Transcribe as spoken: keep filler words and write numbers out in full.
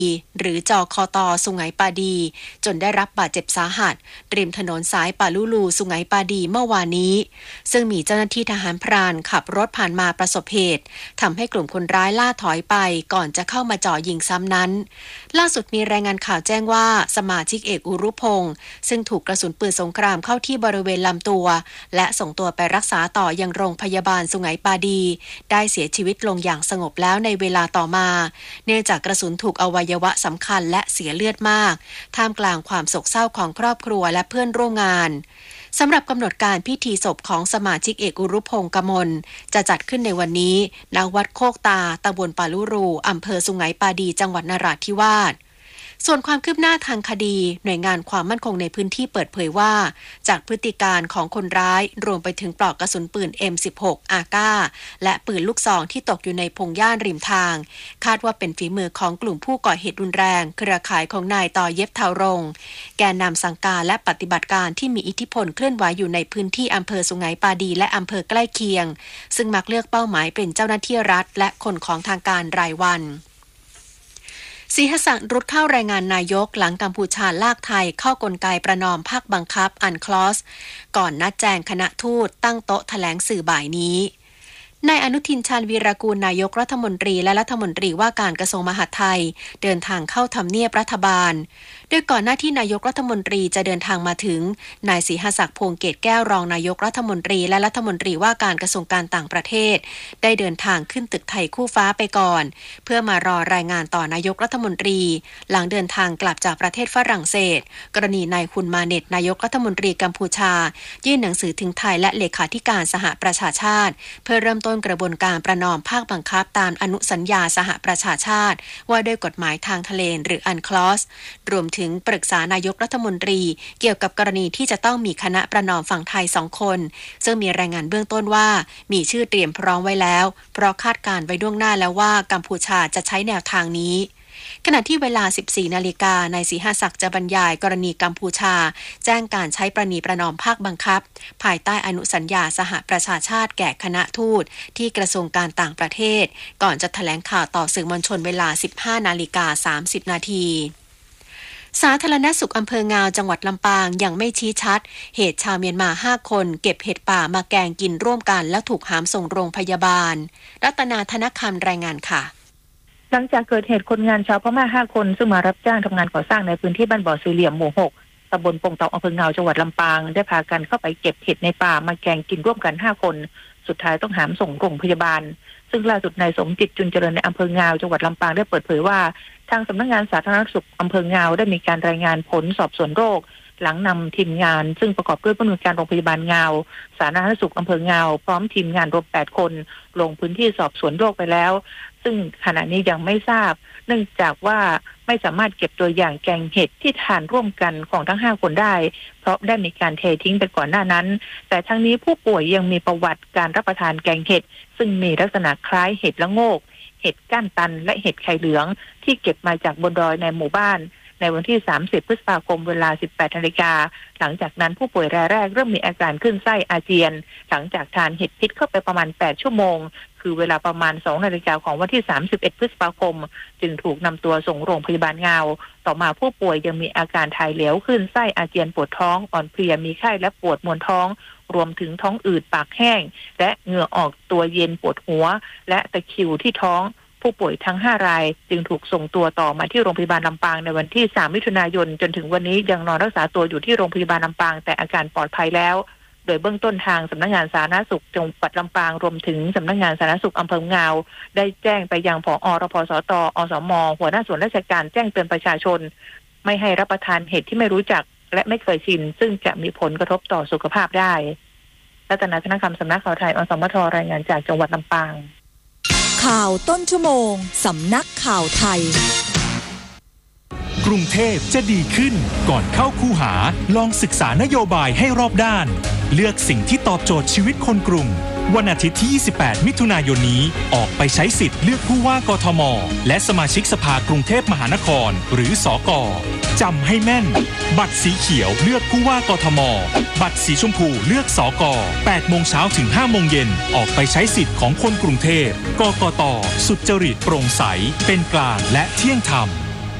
หรือจคต.สุไหงปาดีจนได้รับบาดเจ็บสาหัสริมถนนสายป่าลูลูสุไหงปาดีเมื่อวานนี้ซึ่งมีเจ้าหน้าที่ทหารพรานขับรถผ่านมาประสบเหตุทำให้กลุ่มคนร้ายล่าถอยไปก่อนจะเข้ามาจ่อยิงซ้ำนั้นล่าสุดมีรายงานข่าวแจ้งว่าสมาชิกเอกอุรุพงศ์ซึ่งถูกกระสุนปืนสงครามเข้าที่บริเวณลำตัวและส่งตัวไปรักษาต่อยังโรงพยาบาลสุไหงปาดีได้เสียชีวิตลงอย่างสงบแล้วในเวลาต่อมาเนื่องจากกระสุนถูกอวัยวะสำคัญและเสียเลือดมากท่ามกลางความโศกเศร้าของครอบครัวและเพื่อนร่วมงานสำหรับกำหนดการพิธีศพของสมาชิกเอกอุรุพงศ์กมลจะจัดขึ้นในวันนี้ณวัดโคกตาตำบลป่าลูรูอำเภอสุไหงปาดีจังหวัดนราธิวาสส่วนความคืบหน้าทางคดีหน่วยงานความมั่นคงในพื้นที่เปิดเผยว่าจากพฤติการของคนร้ายรวมไปถึงปลอกกระสุนปืน เอ็ม สิบหก อาก้าและปืนลูกซองที่ตกอยู่ในพงหญ้าริมทางคาดว่าเป็นฝีมือของกลุ่มผู้ก่อเหตุรุนแรงเครือข่ายของนายต่อเย็บเทารงแกนนำสั่งการและปฏิบัติการที่มีอิทธิพลเคลื่อนไหวอยู่ในพื้นที่อำเภอสุไหงปาดีและอำเภอใกล้เคียงซึ่งมักเลือกเป้าหมายเป็นเจ้าหน้าที่รัฐและคนของทางการรายวันศรีหศักดิ์รุดเข้ารายงานนายกหลังกัมพูชาลากไทยเข้ากลไกประนอมภาคบังคับอันคลอสก่อนนัดแจงคณะทูตตั้งโต๊ะแถลงสื่อบ่ายนี้นายอนุทินชาญวีรกูลนายกรัฐมนตรีและรัฐมนตรีว่าการกระทรวงมหาดไทยเดินทางเข้าทำเนียบรัฐบาลโดยก่อนหน้าที่นายกรัฐมนตรีจะเดินทางมาถึงนายศรีหศักดิ์พวงเกตแก้วรองนายกรัฐมนตรีและรัฐมนตรีว่าการกระทรวงการต่างประเทศได้เดินทางขึ้นตึกไทยคู่ฟ้าไปก่อนเพื่อมารอรายงานต่อนายกรัฐมนตรีหลังเดินทางกลับจากประเทศฝรั่งเศสกรณีนายฮุนมาเน็ตนายกรัฐมนตรีกัมพูชายื่นหนังสือถึงไทยและเลขาธิการสหประชาชาติเพื่อเริ่มต้นกระบวนการประนอมภาคบังคับตามอนุสัญญาสหประชาชาติว่าด้วยกฎหมายทางทะเลหรืออันคลอสรวมถึงปรึกษานายกรัฐมนตรีเกี่ยวกับกรณีที่จะต้องมีคณะประนอมฝั่งไทยสองคนซึ่งมีรายงานเบื้องต้นว่ามีชื่อเตรียมพร้อมไว้แล้วเพราะคาดการไว้ล่วงหน้าแล้วว่ากัมพูชาจะใช้แนวทางนี้ขณะที่เวลา สิบสี่นาฬิกานายศรีหศักดิ์จะบรรยายกรณีกัมพูชาแจ้งการใช้ประนีประนอมภาคบังคับภายใต้อนุสัญญาสหประชาชาติแก่คณะทูตที่กระทรวงการต่างประเทศก่อนจะแถลงข่าวต่อสื่อมวลชนเวลา สิบห้านาฬิกาสามสิบนาทีสาธารณสุขอำเภองาวจังหวัดลำปางยังไม่ชี้ชัดเหตุชาวเมียนมาห้าคนเก็บเห็ดป่ามาแกงกินร่วมกันแล้วถูกหามส่งโรงพยาบาลรัตนาธนคำรายงานค่ะหลังจากเกิดเหตุคนงานชาวพม่าห้าคนซึ่งมารับจ้างทำงานก่อสร้างในพื้นที่บ้านบ่อสี่เหลี่ยมหมู่หกตำบลปงเตาอำเภองาวจังหวัดลำปางได้พากันเข้าไปเก็บเห็ดในป่ามาแกงกินร่วมกันห้าคนสุดท้ายต้องหามส่งโรงพยาบาลซึ่งล่าสุดนายสมจิตจุนเจริญในอำเภองาวจังหวัดลำปางได้เปิดเผยว่าทางสำนักงานสาธารณสุขอำเภองาวได้มีการรายงานผลสอบสวนโรคหลังนำทีมงานซึ่งประกอบด้วยผู้อำนวยการโรงพยาบาลงาวสาธารณสุขอำเภองาวพร้อมทีมงานรวมแปดคนลงพื้นที่สอบสวนโรคไปแล้วซึ่งขณะนี้ยังไม่ทราบเนื่องจากว่าไม่สามารถเก็บตัวอย่างแกงเห็ดที่ทานร่วมกันของทั้งห้าคนได้เพราะได้มีการเททิ้งไปก่อนหน้านั้นแต่ทั้งนี้ผู้ป่วยยังมีประวัติการรับประทานแกงเห็ดซึ่งมีลักษณะคล้ายเห็ดละโงกเห็ดก้านตันและเห็ดไข่เหลืองที่เก็บมาจากบนดอยในหมู่บ้านในวันที่สามสิบพฤษภาคมเวลา สิบแปดนาฬิกาหลังจากนั้นผู้ป่วยรายแรกเริ่มมีอาการคลื่นไส้อาเจียนหลังจากทานเห็ดพิษเข้าไปประมาณแปดชั่วโมงคือเวลาประมาณสองนาฬิกาของวันที่สามสิบเอ็ดพฤษภาคมจึงถูกนำตัวส่งโรงพยาบาลงาวต่อมาผู้ป่วยยังมีอาการถ่ายเหลวคลื่นไส้อาเจียนปวดท้องอ่อนเพลียมีไข้และปวดมวนท้องรวมถึงท้องอืดปากแห้งและเหงื่อออกตัวเย็นปวดหัวและตะคริวที่ท้องผู้ป่วยทั้งห้ารายจึงถูกส่งตัวต่อมาที่โรงพยาบาลลำปางในวันที่สามมิถุนายนจนถึงวันนี้ยังนอนรักษาตัวอยู่ที่โรงพยาบาลลำปางแต่อาการปลอดภัยแล้วโดยเบื้องต้นทางสำนักงานสาธารณสุขจังหวัดลำปางรวมถึงสำนักงานสาธารณสุขอำเภองาวได้แจ้งไปยังผอ.รพสต.อสม.หัวหน้าส่วนราชการแจ้งเตือนประชาชนไม่ให้รับประทานเห็ดที่ไม่รู้จักและไม่เคยชินซึ่งจะมีผลกระทบต่อสุขภาพได้รัตนาธนคำสำนักข่าวไทยอสมทรายงานจากจังหวัดลำปางข่าวต้นชั่วโมงสำนักข่าวไทยกรุงเทพจะดีขึ้นก่อนเข้าคูหาลองศึกษานโยบายให้รอบด้านเลือกสิ่งที่ตอบโจทย์ชีวิตคนกรุงวันอาทิตย์ที่ยี่สิบแปดมิถุนายนนี้ออกไปใช้สิทธิ์เลือกผู้ว่ากทมและสมาชิกสภากรุงเทพมหานครหรือสก.จำให้แม่นบัตรสีเขียวเลือกผู้ว่ากทมบัตรสีชมพูเลือกสก.แปดโมงเช้าถึงห้าโมงเย็นออกไปใช้สิทธิ์ของคนกรุงเทพกกต.สุจริตโปร่งใสเป็นกลางและเที่ยงธรรม